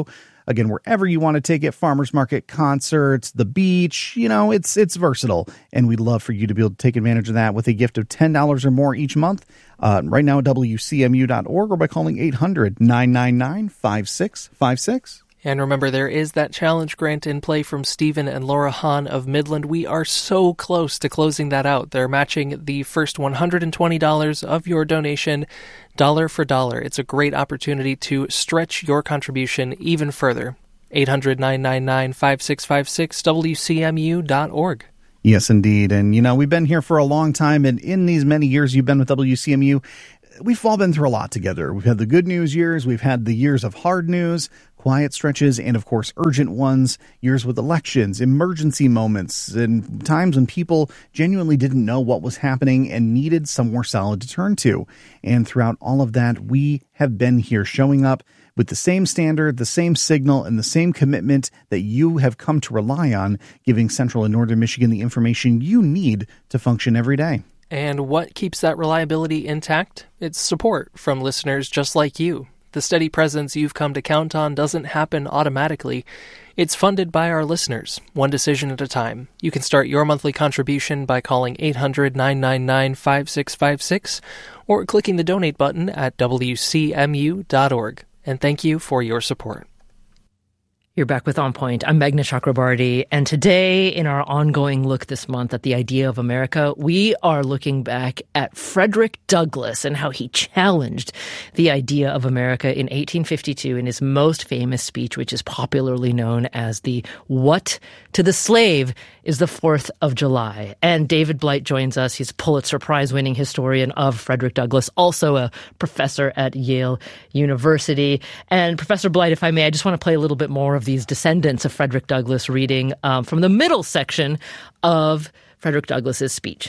Again, wherever you want to take it, farmers market, concerts, the beach, you know, it's it's versatile. And we'd love for you to be able to take advantage of that with a gift of ten dollars or more each month. Uh, right now at W C M U dot org or by calling eight hundred, nine nine nine, five six five six. And remember, there is that challenge grant in play from Stephen and Laura Hahn of Midland. We are so close to closing that out. They're matching the first one hundred twenty dollars of your donation, dollar for dollar. It's a great opportunity to stretch your contribution even further. eight hundred, nine nine nine, five six five six, W C M U dot org. Yes, indeed. And, you know, we've been here for a long time, and in these many years you've been with W C M U, we've all been through a lot together. We've had the good news years, we've had the years of hard news, quiet stretches, and of course urgent ones, years with elections, emergency moments, and times when people genuinely didn't know what was happening and needed somewhere solid to turn to. And throughout all of that, we have been here showing up with the same standard, the same signal, and the same commitment that you have come to rely on, giving Central and Northern Michigan the information you need to function every day. And what keeps that reliability intact? It's support from listeners just like you. The steady presence you've come to count on doesn't happen automatically. It's funded by our listeners, one decision at a time. You can start your monthly contribution by calling eight hundred, nine nine nine, five six five six or clicking the donate button at W C M U dot org. And thank you for your support. You're back with On Point. I'm Meghna Chakrabarty, and today in our ongoing look this month at the idea of America, we are looking back at Frederick Douglass and how he challenged the idea of America in eighteen fifty-two in his most famous speech, which is popularly known as the What to the Slave is the fourth of July. And David Blight joins us. He's a Pulitzer Prize-winning historian of Frederick Douglass, also a professor at Yale University. And Professor Blight, if I may, I just want to play a little bit more of these descendants of Frederick Douglass reading um, from the middle section of Frederick Douglass's speech.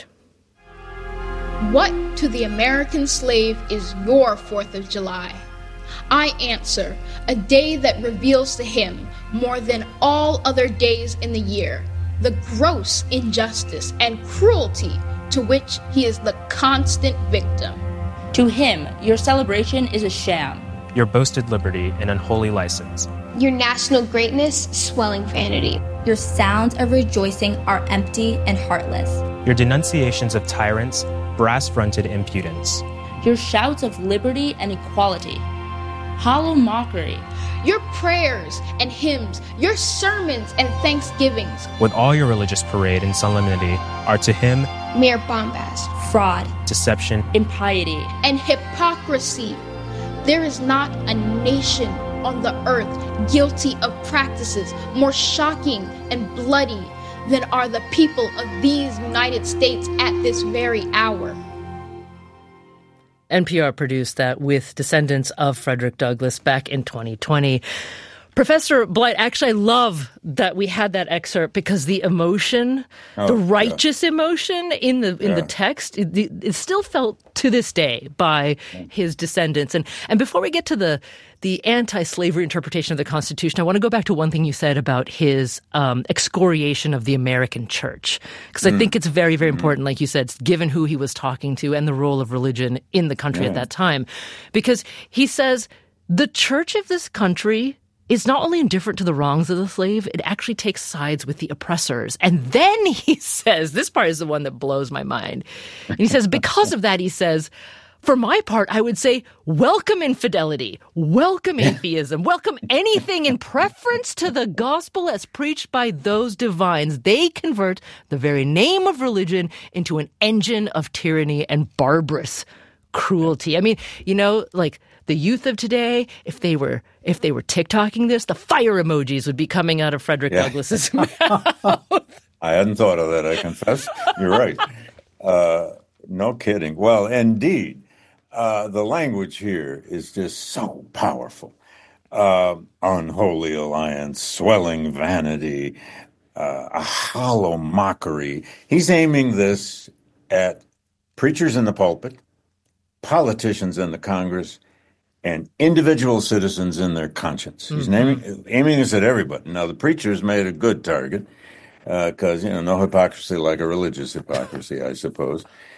What to the American slave is your fourth of July? I answer, a day that reveals to him, more than all other days in the year, the gross injustice and cruelty to which he is the constant victim. To him, your celebration is a sham. Your boasted liberty an unholy license. Your national greatness, swelling vanity. Your sounds of rejoicing are empty and heartless. Your denunciations of tyrants, brass-fronted impudence. Your shouts of liberty and equality, hollow mockery. Your prayers and hymns, your sermons and thanksgivings, with all your religious parade and solemnity, are to him mere bombast, fraud, deception, impiety, and hypocrisy. There is not a nation on the earth guilty of practices more shocking and bloody than are the people of these United States at this very hour. N P R produced that with descendants of Frederick Douglass back in twenty twenty. Professor Blight, actually, I love that we had that excerpt because the emotion, oh, the righteous yeah. emotion in the in yeah. the text, it, it still felt to this day by his descendants. And and before we get to the the anti-slavery interpretation of the Constitution, I want to go back to one thing you said about his um, excoriation of the American church, because I mm. think it's very, very important, like you said, given who he was talking to and the role of religion in the country yeah. at that time. Because he says the church of this country is not only indifferent to the wrongs of the slave, it actually takes sides with the oppressors. And then he says, this part is the one that blows my mind. And he says, because of that, he says, for my part, I would say, welcome infidelity, welcome atheism, welcome anything in preference to the gospel as preached by those divines. They convert the very name of religion into an engine of tyranny and barbarous cruelty. I mean, you know, like the youth of today, if they were if they were TikToking this, the fire emojis would be coming out of Frederick yeah. Douglass's mouth. I hadn't thought of that, I confess. You're right. Uh, no kidding. Well, indeed. Uh, the language here is just so powerful. Uh, unholy alliance, swelling vanity, uh, a hollow mockery. He's aiming this at preachers in the pulpit, politicians in the Congress, and individual citizens in their conscience. He's mm-hmm. naming, aiming this at everybody. Now, the preachers made a good target because, uh, you know, no hypocrisy like a religious hypocrisy, I suppose.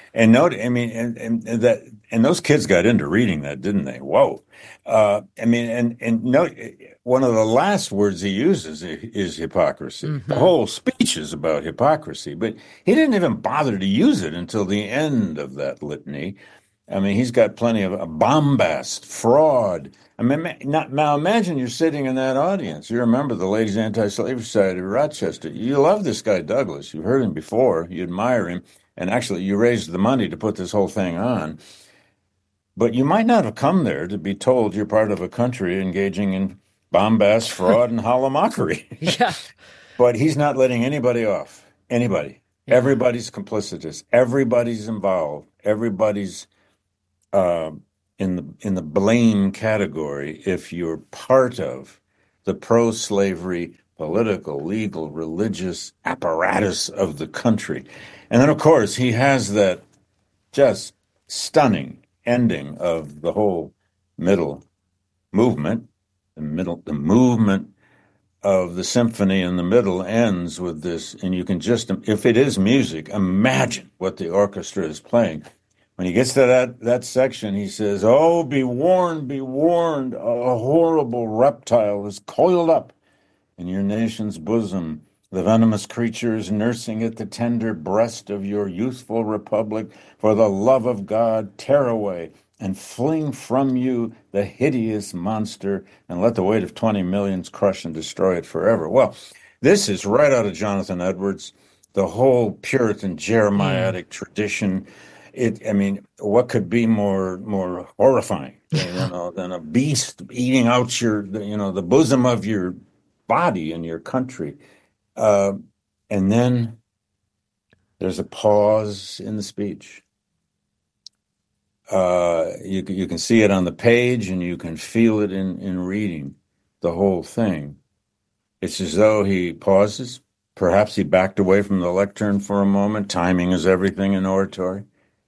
And note, I mean, and, and that, and those kids got into reading that, didn't they? Whoa. Uh, I mean, and, and note, one of the last words he uses is hypocrisy. Mm-hmm. The whole speech is about hypocrisy, but he didn't even bother to use it until the end of that litany. I mean, he's got plenty of uh, bombast, fraud. I mean, not, now imagine you're sitting in that audience. You remember the Ladies Anti-Slavery Society of Rochester. You love this guy, Douglas. You've heard him before. You admire him. And actually, you raised the money to put this whole thing on. But you might not have come there to be told you're part of a country engaging in bombast, fraud, and hollow mockery. Yeah. But he's not letting anybody off. Anybody. Yeah. Everybody's complicitous. Everybody's involved. Everybody's uh, in the in the blame category if you're part of the pro-slavery political, legal, religious apparatus of the country. And then, of course, he has that just stunning ending of the whole middle movement. The middle, the movement of the symphony in the middle ends with this, and you can just, if it is music, imagine what the orchestra is playing. When he gets to that, that section, he says, "Oh, be warned, be warned, a horrible reptile is coiled up in your nation's bosom. The venomous creature is nursing at the tender breast of your youthful republic. For the love of God, tear away and fling from you the hideous monster, and let the weight of twenty millions crush and destroy it forever." Well, this is right out of Jonathan Edwards, the whole Puritan Jeremiatic mm. tradition. It, I mean, what could be more more horrifying, you know, than a beast eating out your, you know, the bosom of your body and your country? Uh, and then there's a pause in the speech. Uh, you, you can see it on the page, and you can feel it in, in reading the whole thing. It's as though he pauses. Perhaps he backed away from the lectern for a moment. Timing is everything in oratory.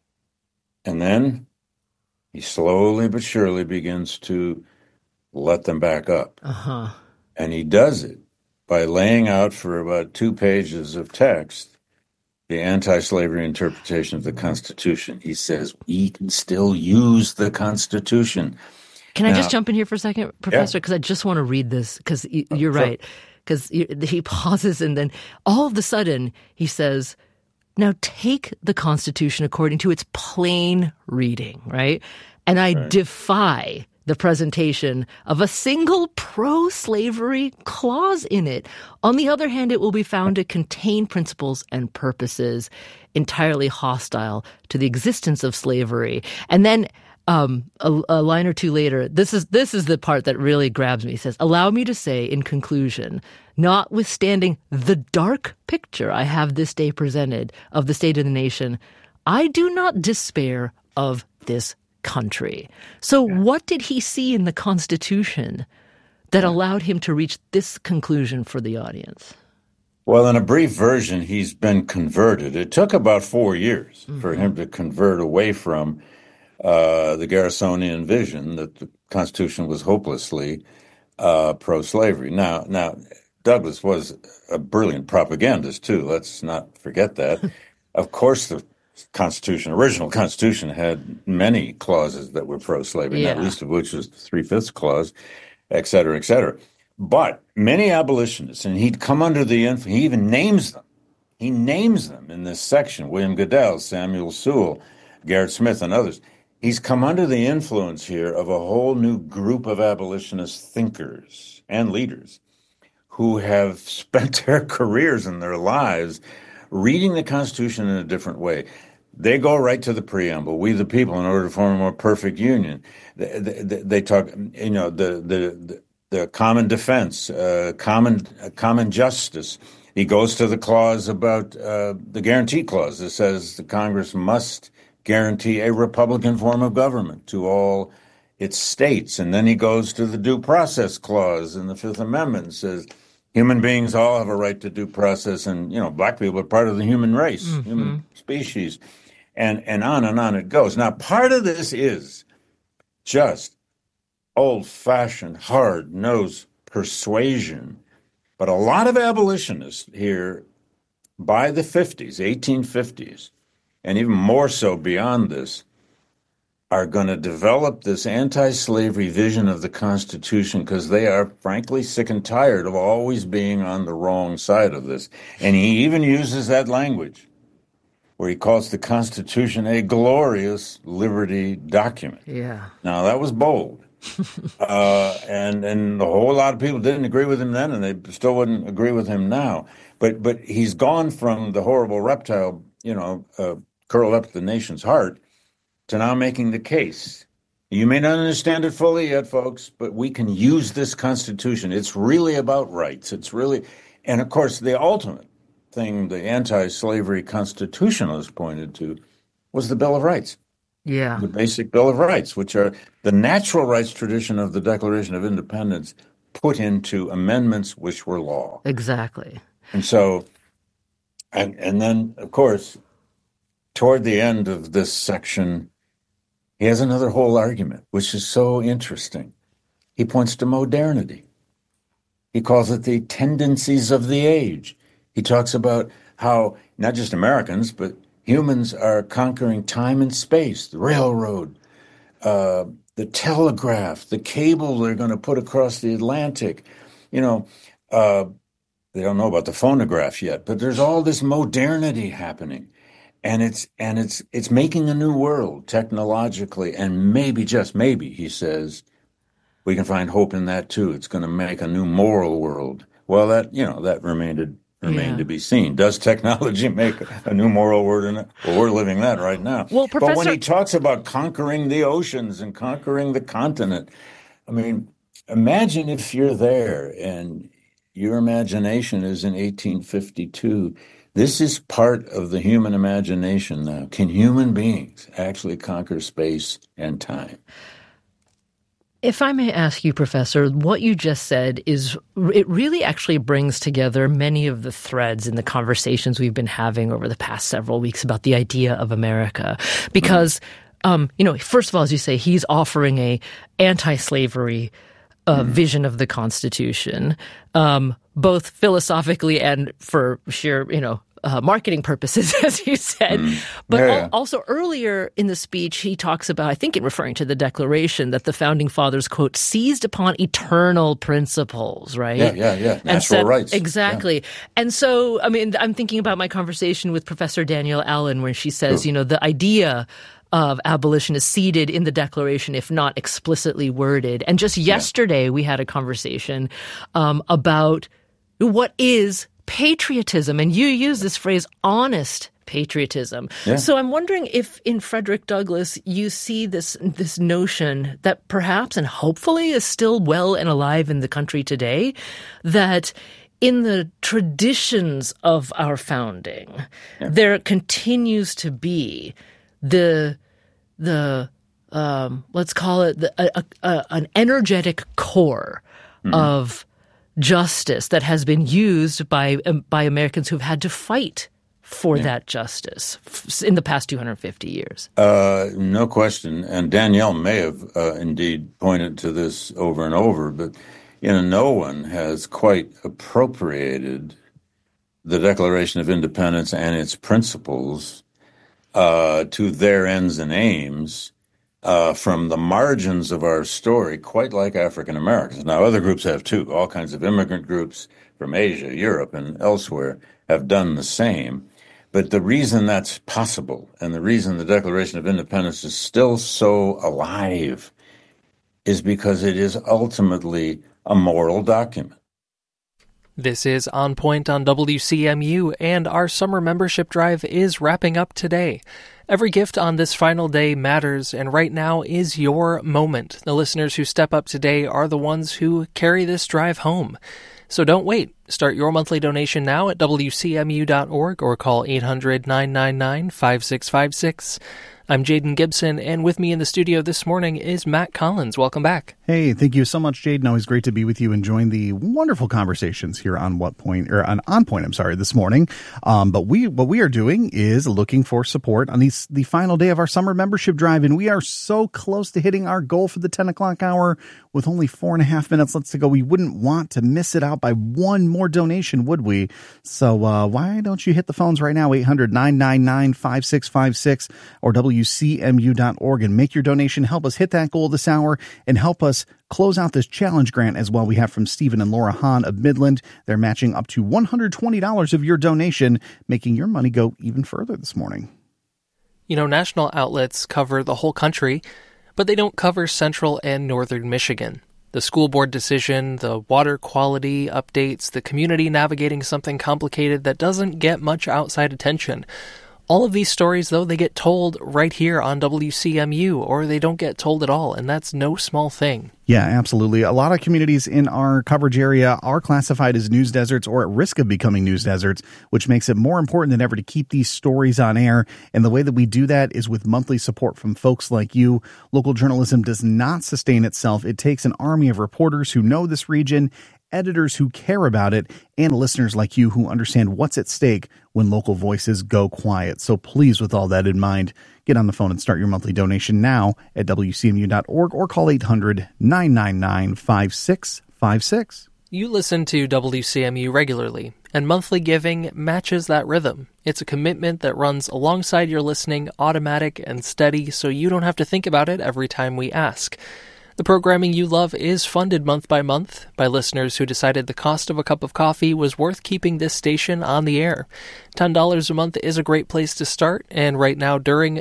And then he slowly but surely begins to let them back up. Uh-huh. And he does it by laying out for about two pages of text the anti-slavery interpretation of the Constitution. He says, we can still use the Constitution. Can now, I just jump in here for a second, Professor? Because yeah. I just want to read this, because you're right. Because he pauses, and then all of a sudden he says, now take the Constitution according to its plain reading, right? And I right. defy the presentation of a single pro-slavery clause in it. On the other hand, it will be found to contain principles and purposes entirely hostile to the existence of slavery. And then um, a, a line or two later, this is this is the part that really grabs me. It says, "Allow me to say in conclusion, notwithstanding the dark picture I have this day presented of the state of the nation, I do not despair of this country." So yeah. what did he see in the Constitution that allowed him to reach this conclusion for the audience? Well, in a brief version, he's been converted. It took about four years mm-hmm. for him to convert away from uh, the Garrisonian vision that the Constitution was hopelessly uh, pro-slavery. Now, now, Douglas was a brilliant propagandist, too. Let's not forget that. Of course, the Constitution, original Constitution, had many clauses that were pro-slavery, yeah. not least of which was the Three-Fifths Clause, et cetera, et cetera. But many abolitionists, and he'd come under the influence, he even names them. He names them in this section, William Goodell, Samuel Sewall, Garrett Smith, and others. He's come under the influence here of a whole new group of abolitionist thinkers and leaders who have spent their careers and their lives reading the Constitution in a different way. They go right to the preamble, "We the people, in order to form a more perfect union." They, they, they talk, you know, the the the, the common defense, uh, common uh, common justice. He goes to the clause about uh, the guarantee clause that says the Congress must guarantee a Republican form of government to all its states, and then he goes to the due process clause in the Fifth Amendment and says human beings all have a right to due process, and, you know, black people are part of the human race, mm-hmm. human species, and, and on and on it goes. Now, part of this is just old-fashioned, hard-nosed persuasion, but a lot of abolitionists here by the fifties, eighteen fifties, and even more so beyond this, are going to develop this anti-slavery vision of the Constitution because they are, frankly, sick and tired of always being on the wrong side of this. And he even uses that language where he calls the Constitution a glorious liberty document. Yeah. Now, that was bold. uh, and and a whole lot of people didn't agree with him then, and they still wouldn't agree with him now. But but he's gone from the horrible reptile, you know, uh, curled up to the nation's heart, to now making the case. You may not understand it fully yet, folks, but we can use this Constitution. It's really about rights. It's really, and of course, the ultimate thing the anti-slavery constitutionalists pointed to was the Bill of Rights. Yeah. The basic Bill of Rights, which are the natural rights tradition of the Declaration of Independence put into amendments which were law. Exactly. And so, and, and then, of course, toward the end of this section, he has another whole argument, which is so interesting. He points to modernity. He calls it the tendencies of the age. He talks about how not just Americans, but humans are conquering time and space, the railroad, uh, the telegraph, the cable they're going to put across the Atlantic. You know, uh, they don't know about the phonograph yet, but there's all this modernity happening. And it's and it's it's making a new world technologically, and maybe, just maybe, he says, we can find hope in that too. It's going to make a new moral world. Well, that, you know, that remained remain yeah. to be seen. Does technology make a new moral world in it? Well, we're living that right now. Well, Professor- but when he talks about conquering the oceans and conquering the continent, I mean, imagine if you're there and your imagination is in eighteen fifty-two. This is part of the human imagination now. Can human beings actually conquer space and time? If I may ask you, Professor, what you just said is, it really actually brings together many of the threads in the conversations we've been having over the past several weeks about the idea of America. Because, um, you know, first of all, as you say, he's offering a anti-slavery uh, mm. vision of the Constitution, um, both philosophically and for sheer, you know, Uh, marketing purposes, as you said. Mm. But yeah, al- also earlier in the speech, he talks about, I think in referring to the Declaration, that the Founding Fathers, quote, seized upon eternal principles, right? Yeah, yeah, yeah. Natural and said, rights. Exactly. Yeah. And so, I mean, I'm thinking about my conversation with Professor Danielle Allen, where she says, True. you know, the idea of abolition is seated in the Declaration, if not explicitly worded. And just yesterday, yeah. we had a conversation um, about what is patriotism, and you use this phrase, honest patriotism. Yeah. So I'm wondering if in Frederick Douglass you see this this notion that perhaps and hopefully is still well and alive in the country today, that in the traditions of our founding, yeah. there continues to be the the um, let's call it the, a, a, an energetic core mm-hmm. of justice that has been used by um, by Americans who've had to fight for yeah. that justice f- in the past two hundred fifty years. Uh, no question. And Danielle may have uh, indeed pointed to this over and over, but you know, no one has quite appropriated the Declaration of Independence and its principles uh, to their ends and aims Uh, from the margins of our story, quite like African Americans. Now, other groups have too. All kinds of immigrant groups from Asia, Europe, and elsewhere have done the same. But the reason that's possible, and the reason the Declaration of Independence is still so alive, is because it is ultimately a moral document. This is On Point on W C M U, and our summer membership drive is wrapping up today. Every gift on this final day matters, and right now is your moment. The listeners who step up today are the ones who carry this drive home. So don't wait. Start your monthly donation now at W C M U dot org or call eight hundred, nine nine nine, five six five six. I'm Jaden Gibson, and with me in the studio this morning is Matt Collins. Welcome back. Hey, thank you so much, Jaden. Always great to be with you and join the wonderful conversations here on What Point or on On Point. I'm sorry, this morning. Um, but we what we are doing is looking for support on these the final day of our summer membership drive, and we are so close to hitting our goal for the ten o'clock hour with only four and a half minutes left to go. We wouldn't want to miss it out by one more donation, would we? So uh, why don't you hit the phones right now? eight hundred, nine nine nine, five six five six or W C M U dot org and make your donation. Help us hit that goal this hour and help us close out this challenge grant as well. We have from Stephen and Laura Hahn of Midland. They're matching up to one hundred twenty dollars of your donation, making your money go even further this morning. You know, national outlets cover the whole country, but they don't cover central and northern Michigan. The school board decision, the water quality updates, the community navigating something complicated that doesn't get much outside attention. All of these stories, though, they get told right here on W C M U, or they don't get told at all, and that's no small thing. Yeah, absolutely. A lot of communities in our coverage area are classified as news deserts or at risk of becoming news deserts, which makes it more important than ever to keep these stories on air. And the way that we do that is with monthly support from folks like you. Local journalism does not sustain itself. It takes an army of reporters who know this region, editors who care about it, and listeners like you who understand what's at stake when local voices go quiet. So please, with all that in mind, get on the phone and start your monthly donation now at W C M U dot org or call eight hundred, nine nine nine, five six five six. You listen to W C M U regularly, and monthly giving matches that rhythm. It's a commitment that runs alongside your listening, automatic and steady, so you don't have to think about it every time we ask. The programming you love is funded month by month by listeners who decided the cost of a cup of coffee was worth keeping this station on the air. ten dollars a month is a great place to start, and right now during